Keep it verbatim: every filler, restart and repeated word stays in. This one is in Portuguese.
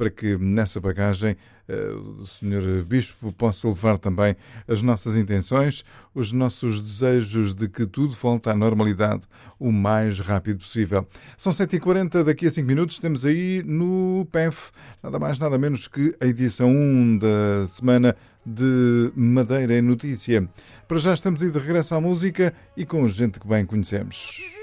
para que nessa bagagem o senhor Bispo possa levar também as nossas intenções, os nossos desejos de que tudo volte à normalidade o mais rápido possível. São sete e quarenta, daqui a cinco minutos temos aí no P E F nada mais nada menos que a edição um da semana de Madeira em Notícia. Para já estamos aí de regresso à música e com gente que bem conhecemos.